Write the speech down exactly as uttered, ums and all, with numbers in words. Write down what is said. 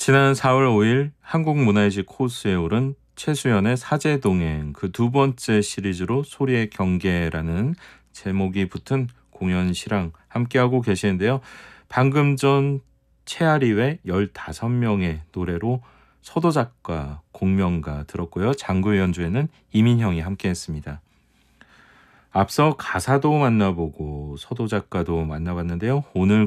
지난 사월 오일 한국문화유지 코스에 오른 최수연의 사제동행 그 두 번째 시리즈로 소리의 경계라는 제목이 붙은 공연 실황 함께하고 계시는데요. 방금 전 최아리의 열다섯 명의 노래로 서도 작가, 공명가 들었고요. 장구의 연주에는 이민형이 함께했습니다. 앞서 가사도 만나보고 서도 작가도 만나봤는데요. 오늘